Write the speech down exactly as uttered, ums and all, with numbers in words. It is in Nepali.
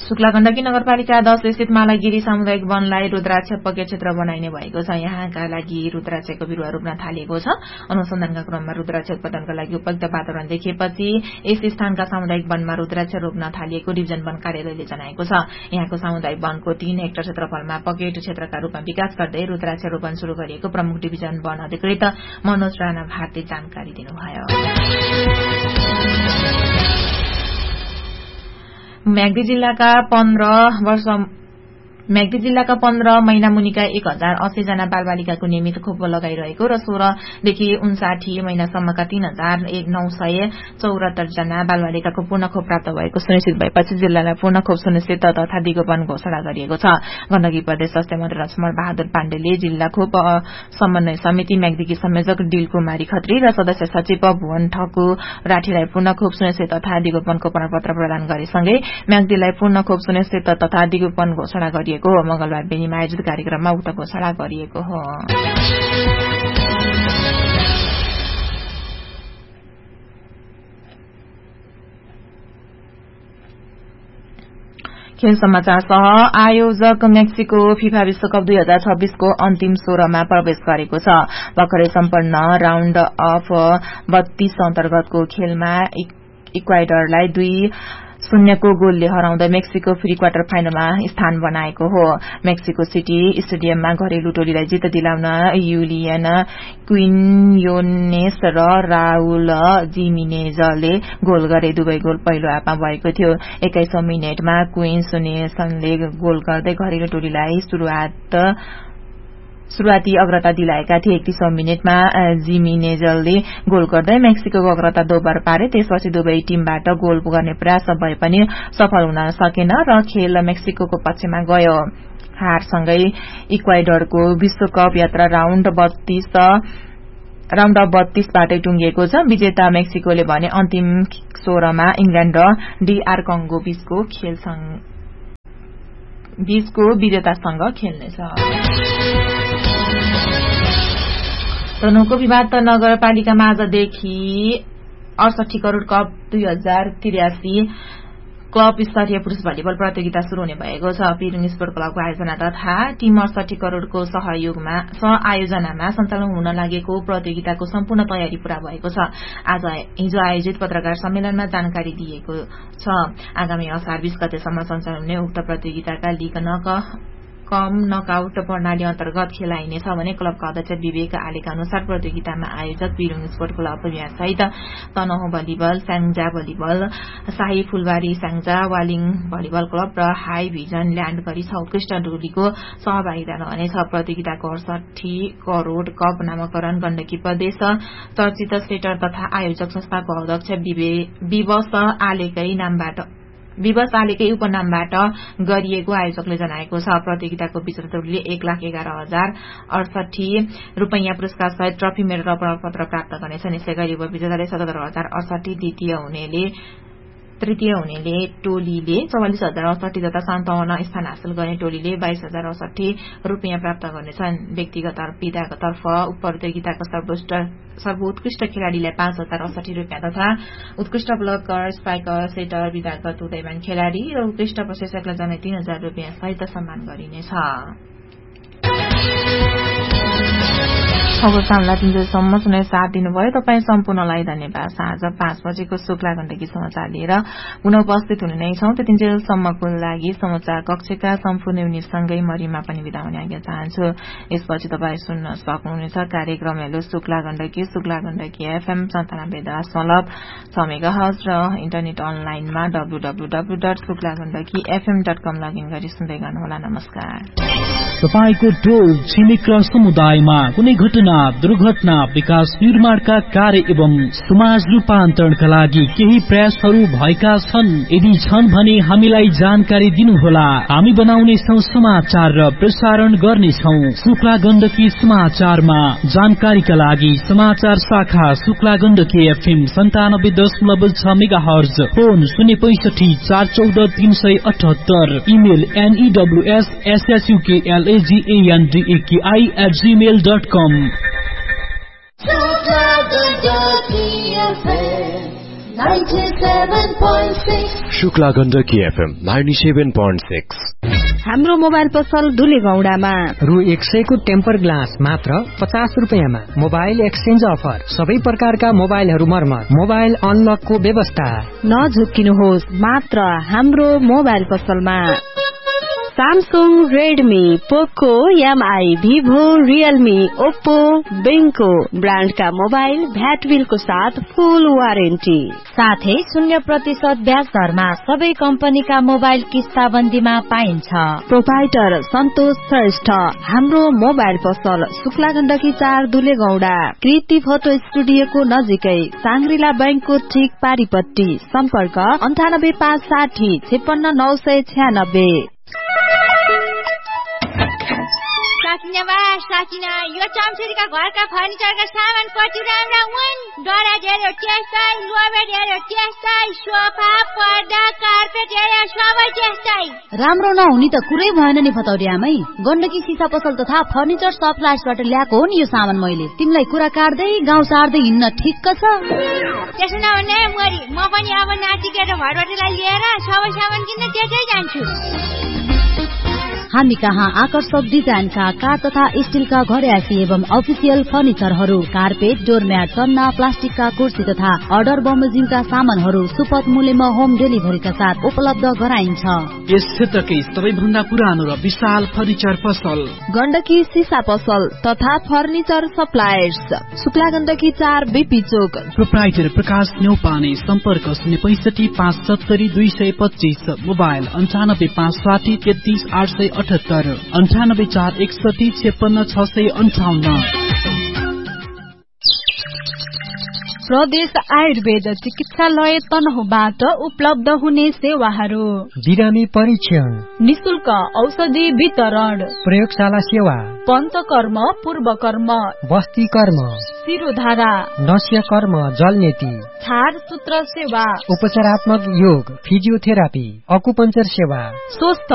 शुक्ला गण्डकी नगरपालिका दश स्थित मालागिरी सामुदायिक वनलाई रुद्राक्ष पकेट क्षेत्र बनाइने भएको छ। यहाँका लागि रुद्राक्षको बिरुवा रोप्न थालिएको छ। अनुसन्धानका क्रममा रुद्राक्ष उत्पादनका लागि उपयुक्त वातावरण देखिएपछि यस स्थानका सामुदायिक वनमा रुद्राक्ष रोप्न थालिएको डिभिजन वन कार्यालयले जनाएको छ। यहाँको सामुदायिक वनको तीन हेक्टर क्षेत्रफलमा पकेट क्षेत्रका रूपमा विकास गर्दै रुद्राक्ष रोपन शुरू गरिएको प्रमुख डिभिजन वन अधिकृत मनोज राणा भारतीले जानकारी दिनुभयो। म्याग्दी जिल्लाका पन्ध्र वर्ष म्याग्दी जिल्लाका पन्ध्र महिना मुनिका एक हजार अस्सी जना बालबालिकाको नियमित खोप लगाइरहेको र सोह्रदेखि उन्साठी महिनासम्मका तीन हजार नौ सय चौरात्तर जना बालबालिकाको पूर्ण खोप प्राप्त भएको सुनिश्चित भएपछि जिल्लालाई पूर्ण खोप सुनिश्चित तथा दिगोपन घोषणा गरिएको छ। गण्डकी प्रदेश स्वास्थ्य मन्त्री लक्ष्मण बहादुर पाण्डेले जिल्ला खोप समन्वय समिति म्याग्दीकी संयोजक दिल कुमारी खत्री र सदस्य सचिव भुवन ठकु राठीलाई पूर्ण खोप सुनिश्चित तथा दिगोपनको प्रमाणपत्र प्रदान गरेसँगै म्याग्दीलाई पूर्ण खोप सुनिश्चित तथा दिगोपन घोषणा गरिएको मंगलबार बेनीमा आयोजित कार्यक्रममा उक्त घोषणा गरिएको हो। खेल समाचार सह आयोजक मेक्सिको फिफा विश्वकप दुई हजार छब्बीसको अन्तिम सोह्रमा प्रवेश गरेको छ। भर्खरै सम्पन्न राउण्ड अफ बत्तीस अन्तर्गतको खेलमा इक्वाडरलाई दुई शून्यको गोलले हराउँदै मेक्सिको प्री क्वार्टर फाइनलमा स्थान बनाएको हो। मेक्सिको सिटी स्टेडियममा घरेलु टोलीलाई जित दिलाउन युलियन क्विन्योनेस र राउल जिमिनेजले गोल गरे। दुवै गोल पहिलो हाफमा भएको थियो। एक्काइसौं मिनटमा क्विन्योनेसले गोल गर्दै घरेलु टोलीलाई शुरूआत शुरूआती अग्रता दिलाएका थिए। एकतीसौं मिनटमा जिमिनेजलले गोल गर्दै मेक्सिकोको अग्रता दोब्बर पारे। त्यसपछि दुवै टीमबाट गोल गर्ने प्रयास भए पनि सफल हुन सकेन र खेल मेक्सिकोको पक्षमा गयो। हारसँगै इक्वाडरको विश्वकप यात्रा राउण्ड बत्तीस राउण्ड अफ बत्तीसबाटै टुंगिएको छ। विजेता मेक्सिकोले भने अन्तिम सोह्रमा इंग्ल्याण्ड र डीआर कंगो बीचको खेल बीचको विजेतासँग खेल्नेछ। तनहुको विवाद नगरपालिकामा आजदेखि अडसठी करोड़ कप दुई हजार त्रियासी क्लब स्तरीय पुरूष भलिबल प्रतियोगिता शुरू हुने भएको छ। पिरुङ स्पोर्ट क्लबको आयोजना तथा टीम अडसठी करोड़को सहयोगमा सह आयोजनामा सञ्चालन हुन लागेको प्रतियोगिताको सम्पूर्ण तयारी पूरा भएको छ। आज हिजो आयोजित पत्रकार सम्मेलनमा जानकारी दिएको छ। आगामी असार बीस गतेसम्म सञ्चालन हुने उक्त प्रतियोगिताका लीग नक कम नकआउट प्रणाली अन्तर्गत खेलाइनेछ भने क्लबका अध्यक्ष विवेक आलेका अनुसार प्रतियोगितामा आयोजक पिरुङ स्पोर्ट क्लब सहित तनहुँ भलिबल, स्याङ्जा भलिबल, शाही फुलबारी स्याङ्जा, वालिङ भलिबल क्लब र हाई भिजन ल्याण्ड गरी छ उत्कृष्ट टोलीको सहभागिता रहनेछ। प्रतियोगिताको अडसठी करोड़ कप नामकरण गण्डकी प्रदेश चर्चित सेटर तथा आयोजक संस्थाको अध्यक्ष विवश आलेकै नामबाट विवश आलेकै उपनामबाट गरिएको आयोजकले जनाएको छ। प्रतियोगिताको विजेता टोलीले एक लाख एघार हजार अडसठी रूपैयाँ पुरस्कार सहित ट्रफी मेडल र प्रमाणपत्र प्राप्त गर्नेछन्। यसै गरी उपविजेताले सतहत्तर हजार अडसठी द्वितीय हुनेले तृतीय हुनेले टोलीले चौवालिस हजार अडसठी तथा सन्ताउन्न स्थान हासिल गर्ने टोलीले बाइस हजार अडसठी रूपियाँ प्राप्त गर्नेछन्। व्यक्तिगत विधातर्फ प्रतियोगिताको सर्वोत्कृष्ट खेलाड़ीलाई पाँच हजार अडसठी रूपियाँ तथा उत्कृष्ट ब्लकर, स्पाइकर, सेटर, विधागत उदयमान खेलाड़ी र उत्कृष्ट प्रशिक्षकलाई जनै तीन हजार रूपियाँ सहित सम्मान गरिनेछ। खबर सामला तीन बजेसम्म सुने साथ दिनुभयो। तपाईँ सम्पूर्णलाई धन्यवाद। साँझ पाँच बजेको शुक्ला गण्डकी समाचार लिएर पुनः उपस्थित हुने नै छौं। त्यतिन्जेलसम्मको लागि समाचार कक्षका सम्पूर्ण युनिटसँगै मरिमा पनि बिदा हुने आज्ञा चाहन्छु। यसपछि तपाईँ सुन्न सक्नुहुनेछ कार्यक्रम हेलो शुक्ला गण्डकी शुक्ला गण्डकी एफएम सन्तानब्बे दशमलव छ मेगाहर्ज र इन्टरनेट अनलाइनमा W W W dot Shukla Gandaki FM dot com login गरी सुन्दै गर्नुहोला। नमस्कार। तपाईको टोल छिमेक र समुदायमा कुनै घटना, दुर्घटना, विकास निर्माणका कार्य एवं समाज रूपान्तरणका लागि केही प्रयासहरू भएका छन्? यदि छन् भने हामीलाई जानकारी दिनुहोला। हामी बनाउनेछौं समाचार र प्रसारण गर्नेछौं। शुक्ला गण्डकी समाचारमा जानकारीका लागि समाचार शाखा शुक्ला गण्डकी एफएम सन्तानब्बे दशमलव छ मेगाहर्ज, फोन शून्य पैंसठी चार चौध तीन सय अठहत्तर, email एनईडब्ल्यूएस एसएसयूकेएलएजीएनडीएकेआई at Gmail dot com. Shukla Gandaki FM ninety-seven point six। हाम्रो मोबाइल पसल धुले गौडामा रु एक सय को टेम्पर ग्लास मात्र पचास रुपियाँमा। मोबाइल एक्सचेन्ज अफर, सबै प्रकारका मोबाइलहरू मर्मत, मोबाइल अनलकको व्यवस्था। नझुक्किनुहोस्, मात्र हाम्रो मोबाइल पसलमा। सैमसंग, रेडमी, पोको, एमआई, भिभो, रियलमी, ओप्पो, बेंको ब्रांड का मोबाइल भ्याट बिल को साथ फुल वारेन्टी, साथै शून्य प्रतिशत ब्याज दरमा सबै कंपनी का मोबाइल किस्ताबन्दीमा पाइन्छ। प्रोपाइटर सन्तोष श्रेष्ठ। हाम्रो मोबाइल पसल शुक्ला गण्डकी चार दुले गौडा, कृति फोटो स्टुडियो को नजिकै, सांग्रिला बैंक को ठीक पारीपट्टी। सम्पर्क अन्ठानब्बे पाँच साठी छेपन्न नौ सय छ्यानब्बे। साकिना साकिना यो चम्चुरीका घरका फर्निचरका सामान कति राम्रा हुन्। डरा हेर्यो त्यस्तै, लोबेड हेर्यो त्यस्तै, सोफा, पर्दा, कार्पेट हेर्यो सबै त्यस्तै। राम्रो नहुने त कुरै भएन नि फतौरियामै। गण्डकी सिसा पसल तथा फर्निचर सप्लायर्सबाट ल्याएको हो नि यो सामान मैले। तिमीलाई कुरा काट्दै गाउँ सार्दै हिँड्न ठिक्क छ। त्यसो नहुने मरी, म पनि अब नातिकेर घरबाटलाई लिएर सबै सामान किन्न त्यतै जान्छु। हामी कहाँ आकर्षक डिजाइनका काठ तथा स्टीलका घरयासी एवं अफिसियल फर्निचरहरू, कार्पेट, डोरम्याट, सन्ना, प्लास्टिकका कुर्सी तथा अर्डर बमोजिमका सामानहरू सुपथ मूल्यमा होम डेलिभरीका साथ उपलब्ध गराइन्छ। यस क्षेत्रकै सबैभन्दा पुरानो र विशाल फर्निचर पसल गण्डकी सिसा पसल तथा फर्निचर सप्लायर्स, शुक्ला गण्डकी चार बीपी चोक। प्रोप्राइटर प्रकाश न्यौपाने। सम्पर्क शून्य पैंसठी पाँच सत्तरी दुई सय पच्चीस। मोबाइल अन्ठानब्बे पाँच साठी तेत्तीस आठ सय अठहत्तर, अन्ठानब्बे चार एकसठी छेपन्न छ सय अन्ठाउन्न। प्रदेश आयुर्वेद चिकित्सालय तनहुबाट उपलब्ध हुने सेवाहरू: बिरामी परीक्षण, निशुल्क औषधि वितरण, प्रयोगशाला सेवा, पञ्चकर्म, पूर्वकर्म, बस्ती कर्म, शिरोधारा, नस्य कर्म, जलनेती, छार सूत्र सेवा, उपचारात्मक योग, फिजियोथेरापी, अकुपञ्चर सेवा, स्वस्थ